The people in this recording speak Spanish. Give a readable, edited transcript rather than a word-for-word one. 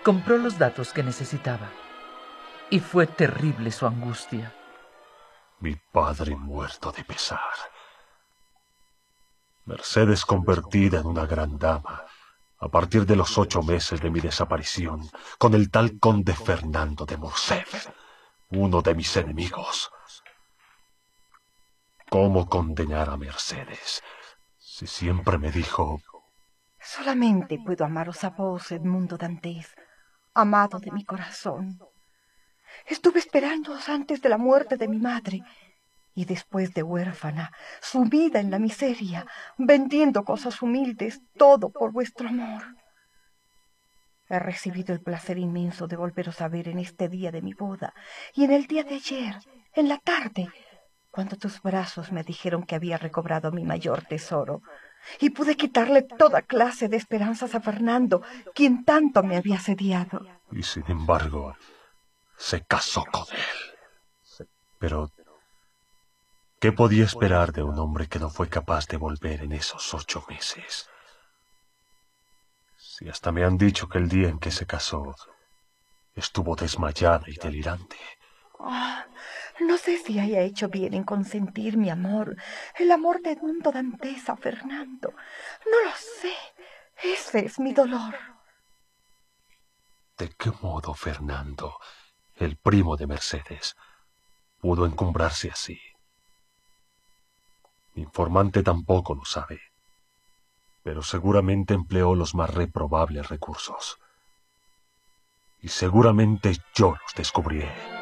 compró los datos que necesitaba. Y fue terrible su angustia. Mi padre muerto de pesar. Mercedes convertida en una gran dama a partir de los 8 meses de mi desaparición, con el tal conde Fernando de Morcerf, uno de mis enemigos. ¿Cómo condenar a Mercedes si siempre me dijo: solamente puedo amaros a vos, Edmundo Dantès, amado de mi corazón? Estuve esperándoos antes de la muerte de mi madre, y después de huérfana, sumida en la miseria, vendiendo cosas humildes, todo por vuestro amor. He recibido el placer inmenso de volveros a ver en este día de mi boda, y en el día de ayer, en la tarde, cuando tus brazos me dijeron que había recobrado mi mayor tesoro, y pude quitarle toda clase de esperanzas a Fernando, quien tanto me había asediado. y sin embargo, se casó con él. Pero, ¿qué podía esperar de un hombre que no fue capaz de volver en esos 8 meses? Si hasta me han dicho que el día en que se casó estuvo desmayada y delirante. Oh, no sé si haya hecho bien en consentir mi amor, el amor de Edmundo Dantès a Fernando. No lo sé. Ese es mi dolor. ¿De qué modo Fernando, el primo de Mercedes, pudo encumbrarse así? Mi informante tampoco lo sabe, pero seguramente empleó los más reprobables recursos. Y seguramente yo los descubriré.